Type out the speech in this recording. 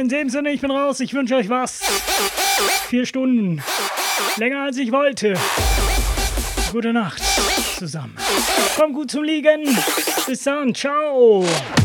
in dem Sinne, ich bin raus. Ich wünsche euch was. 4 Stunden. Länger als ich wollte. Gute Nacht zusammen. Kommt gut zum Liegen. Bis dann. Ciao.